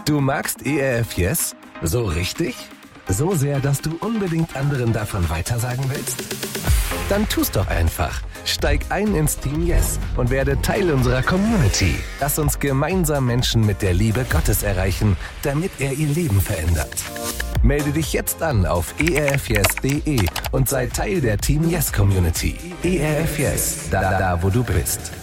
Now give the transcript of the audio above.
Du magst ERF Yes? So richtig? So sehr, dass du unbedingt anderen davon weitersagen willst? Dann tu's doch einfach. Steig ein ins Team Yes und werde Teil unserer Community. Lass uns gemeinsam Menschen mit der Liebe Gottes erreichen, damit er ihr Leben verändert. Melde dich jetzt an auf erfyes.de und sei Teil der Team Yes Community. ERF Yes, da wo du bist.